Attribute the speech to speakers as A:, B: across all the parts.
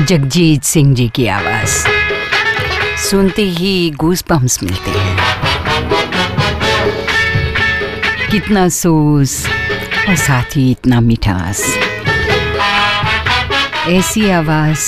A: जगजीत सिंह जी की आवाज़ सुनते ही गूज़बम्प्स मिलते हैं। कितना सोज और साथ ही इतना मिठास, ऐसी आवाज़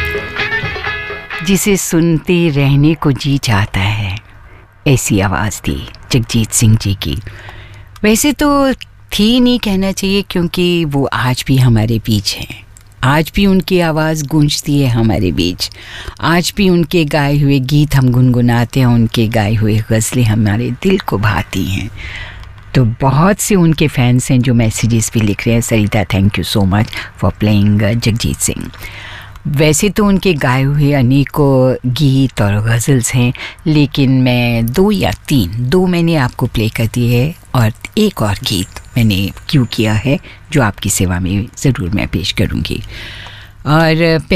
A: जिसे सुनते रहने को जी चाहता है, ऐसी आवाज़ थी जगजीत सिंह जी की। वैसे तो थी नहीं कहना चाहिए, क्योंकि वो आज भी हमारे बीच हैं। आज भी उनकी आवाज़ गूंजती है हमारे बीच। आज भी उनके गाए हुए गीत हम गुनगुनाते हैं, उनके गाए हुए गज़लें हमारे दिल को भाती हैं। तो बहुत से उनके फैंस हैं जो मैसेजेस भी लिख रहे हैं। सरिता, thank you so much for playing Jagjit Singh. वैसे तो उनके गाए हुए अनेकों गीत और गज़ल्स हैं, लेकिन मैं दो मैंने आपको प्ले कर दिए है और एक और गीत मैंने क्यों किया है जो आपकी सेवा में ज़रूर मैं पेश करूँगी। और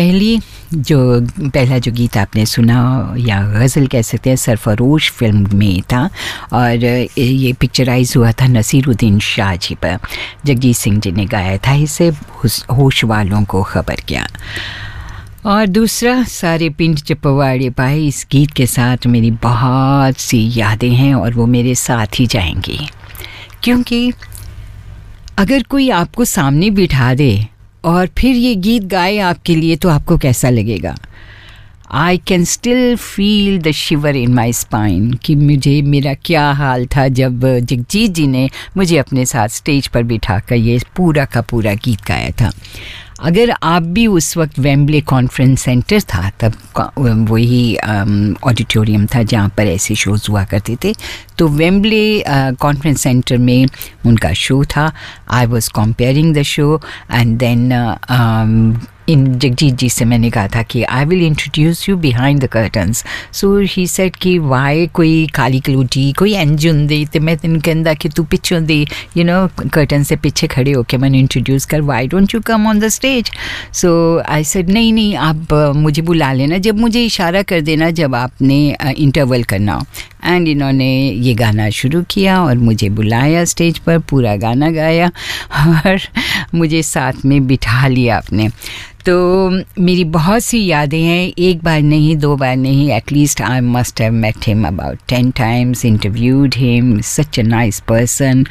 A: पहला जो गीत आपने सुना या गज़ल कह सकते हैं, सरफरोश फिल्म में था और ये पिक्चराइज हुआ था नसीरुद्दीन शाह जी पर। जगजीत सिंह जी ने गाया था इसे, होश वालों को ख़बर क्या। और दूसरा, सारे पिंड चपवाड़े पाए, इस गीत के साथ मेरी बहुत सी यादें हैं और वो मेरे साथ ही जाएंगी। क्योंकि अगर कोई आपको सामने बिठा दे और फिर ये गीत गाए आपके लिए, तो आपको कैसा लगेगा? I can still feel the shiver in my spine कि मेरा क्या हाल था जब जगजीत जी ने मुझे अपने साथ स्टेज पर बिठाकर ये पूरा का पूरा गीत गाया था। अगर आप भी उस वक्त वेम्बले कॉन्फ्रेंस सेंटर था, तब वही ऑडिटोरियम था जहाँ पर ऐसे शोज़ हुआ करते थे, तो वेम्बले कॉन्फ्रेंस सेंटर में उनका शो था। I was comparing the show and then in Jagjit जी से मैंने कहा था कि I will introduce you behind the curtains. So he said कि वाई कोई काली कलूटी कोई एंजुन दे, तो मैं तेन कहता कि तू पिछों दे, यू नो, कर्टन से पीछे खड़े होके मैंने इंट्रोड्यूस कर, why don't you come on the stage. So I said नहीं आप मुझे बुला लेना, जब मुझे इशारा कर देना जब आपने इंटरवल करना हो। एंड इन्होंने ये गाना शुरू किया और मुझे बुलाया स्टेज पर, पूरा गाना गाया और मुझे साथ में बिठा लिया आपने। तो मेरी बहुत सी यादें हैं, एक बार नहीं, दो बार नहीं, at least I must have met him about 10 times, interviewed him, such a nice person.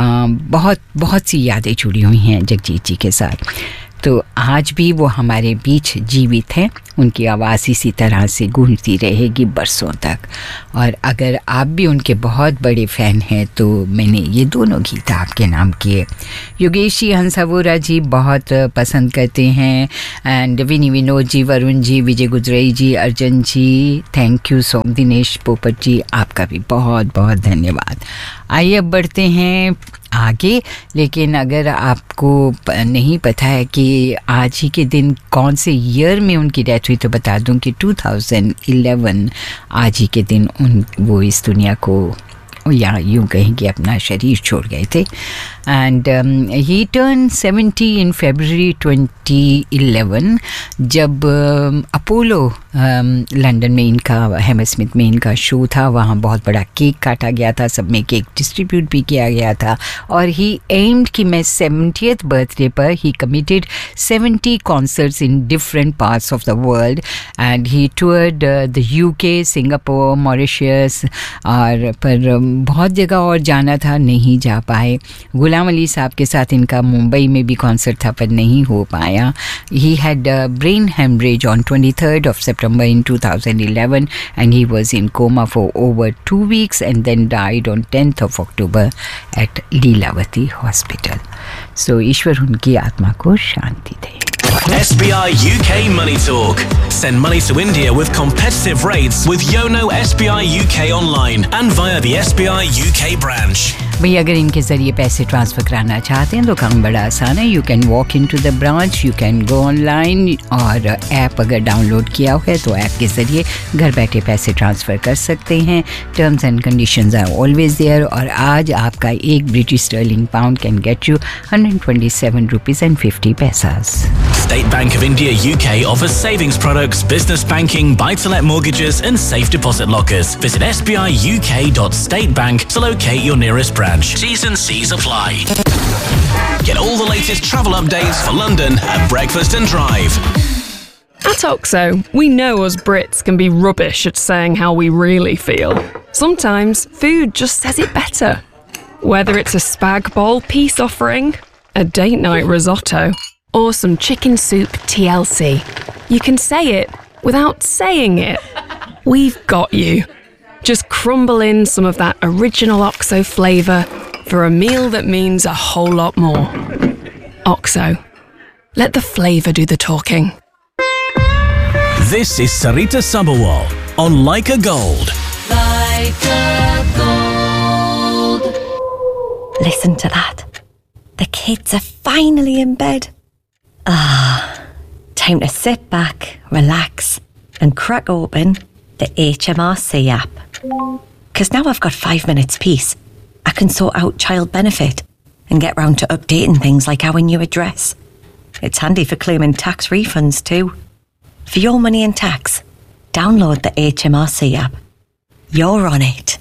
A: बहुत सी यादें जुड़ी हुई हैं जगजीत जी के साथ। तो आज भी वो हमारे बीच जीवित हैं, उनकी आवाज़ इसी तरह से गूंजती रहेगी बरसों तक। और अगर आप भी उनके बहुत बड़े फ़ैन हैं तो मैंने ये दोनों गीत आपके नाम किए। योगेश जी हंसावोरा जी बहुत पसंद करते हैं, and Vinod ji, Varun ji, Vijay गुजराई ji, Arjan ji, thank you so, Dinesh पोपट जी, आपका भी बहुत बहुत धन्यवाद। आइए अब बढ़ते हैं आगे। लेकिन अगर आपको नहीं पता है कि आज ही के दिन कौन से ईयर में उनकी डेथ हुई, तो बता दूं कि 2011 आज ही के दिन वो इस दुनिया को, या यूँ कहेंगे, अपना शरीर छोड़ गए थे। And he turn 70 in February 2011 जब अपोलो लंदन में इनका, हैमरस्मिथ में इनका शो था। वहाँ बहुत बड़ा केक काटा गया था, सब में केक डिस्ट्रीब्यूट भी किया गया था। और ही एम्ड कि मैं 70th बर्थडे पर ही committed 70 concerts in different parts of the world and he टूर्ड the UK, Singapore, Mauritius, और पर बहुत जगह और जाना था, नहीं जा पाए। गुलाम अली साहब के साथ इनका मुंबई में भी कॉन्सर्ट था पर नहीं हो पाया। He had brain haemorrhage on 23rd of September in 2011 and he was in coma for over 2 weeks and then died on 10th of October at Leelavati Hospital. So ईश्वर उनकी आत्मा को शांति दे।
B: SBI UK Money Talk. Send money to India with competitive rates with Yono SBI UK online and via the SBI UK branch.
A: भैया अगर इनके ज़रिए पैसे transfer कराना चाहते हैं तो काम बड़ा आसान है। You can walk in to the branch, you can go online, और ऐप अगर डाउनलोड किया हुआ है तो ऐप के ज़रिए घर बैठे पैसे ट्रांसफ़र कर सकते हैं। Terms and conditions are always there. और आज आपका एक British sterling pound can get you 127 rupees and 50 paise.
B: State Bank of India UK offers savings products, business banking, buy-to-let mortgages and safe deposit lockers. Visit sbiuk.statebank to locate your nearest branch. T's and C's apply. Get all the latest travel updates for London at Breakfast and Drive.
C: At OXO, we know us Brits can be rubbish at saying how we really feel. Sometimes food just says it better. Whether it's a spag bol peace offering, a date night risotto, or some chicken soup TLC, you can say it without saying it. We've got you. Just crumble in some of that original OXO flavour for a meal that means a whole lot more. OXO. Let the flavour do the talking.
B: This is Sarita Sabharwal on Like a Gold.
D: Like a Gold.
E: Listen to that. The kids are finally in bed. Time to sit back, relax, and crack open the HMRC app. Because now I've got 5 minutes peace, I can sort out child benefit and get round to updating things like our new address. It's handy for claiming tax refunds too. For your money and tax, download the HMRC app. You're on it.